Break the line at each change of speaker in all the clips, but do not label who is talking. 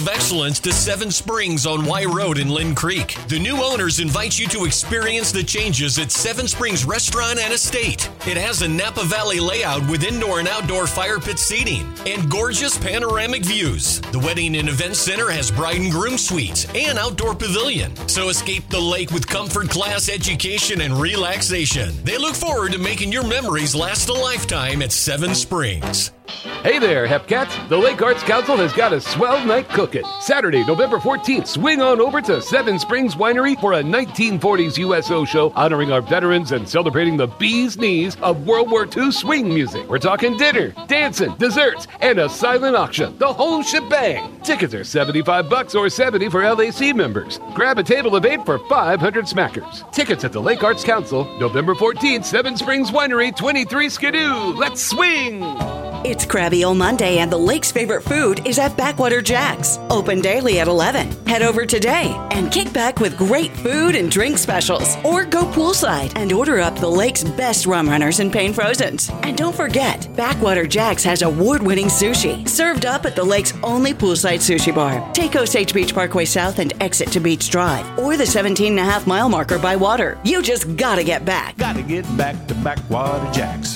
of excellence to Seven Springs on Y Road in Lynn Creek. The new owners invite you to experience the changes at Seven Springs Restaurant and Estate. It has a Napa Valley layout with indoor and outdoor fire pit seating and gorgeous panoramic views. The Wedding and Event Center has bride and groom suites and outdoor pavilion. So escape the lake with comfort, class, education, and relaxation. They look forward to making your memories last a lifetime at Seven Springs.
Hey there, Hepcats. The Lake Arts Council has got a swell night cooking. Saturday, November 14th, swing on over to Seven Springs Winery for a 1940s USO show honoring our veterans and celebrating the bee's knees of World War II swing music. We're talking dinner, dancing, desserts, and a silent auction. The whole shebang. Tickets are $75 or $70 for LAC members. Grab a table of 8 for 500 smackers. Tickets at the Lake Arts Council, November 14th, Seven Springs Winery, 23 Skidoo. Let's swing!
It's Crabby Old Monday, and the lake's favorite food is at Backwater Jack's. Open daily at 11. Head over today and kick back with great food and drink specials. Or go poolside and order up the lake's best rum runners and Pain Frozens. And don't forget, Backwater Jack's has award-winning sushi served up at the lake's only poolside sushi bar. Take Osage Beach Parkway South and exit to Beach Drive, or the 17.5-mile marker by water. You just gotta get back.
Gotta get back to Backwater Jack's.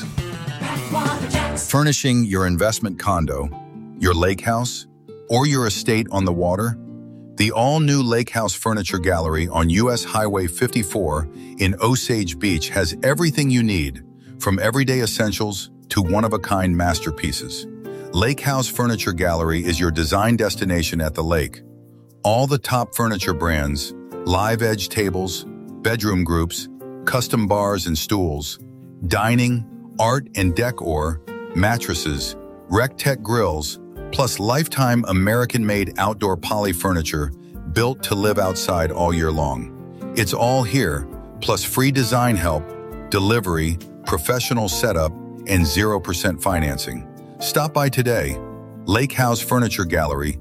Furnishing your investment condo, your lake house, or your estate on the water? The all-new Lake House Furniture Gallery on US Highway 54 in Osage Beach has everything you need, from everyday essentials to one-of-a-kind masterpieces. Lake House Furniture Gallery is your design destination at the lake. All the top furniture brands, live edge tables, bedroom groups, custom bars and stools, dining, art and decor, mattresses, Rec-Tech grills, plus lifetime American-made outdoor poly furniture built to live outside all year long. It's all here, plus free design help, delivery, professional setup, and 0% financing. Stop by today. Lake House Furniture Gallery,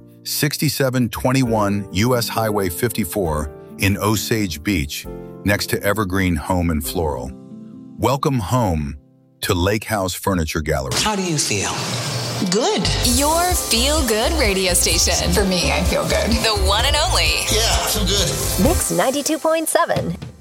6721 US Highway 54 in Osage Beach, next to Evergreen Home and Floral. Welcome home to Lake House Furniture Gallery.
How do you feel? Good.
Your feel-good radio station.
For me, I feel good.
The one and only.
Yeah, I feel good.
Mix 92.7.